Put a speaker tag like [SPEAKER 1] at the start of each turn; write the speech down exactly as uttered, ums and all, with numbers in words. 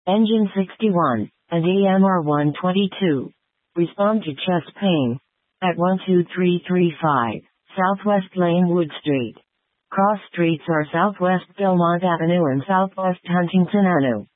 [SPEAKER 1] Engine sixty-one, and E M R one twenty-two. Respond to chest pain. At one two three three five, Southwest Lane Wood Street. Cross streets are Southwest Belmont Avenue and Southwest Huntington Avenue.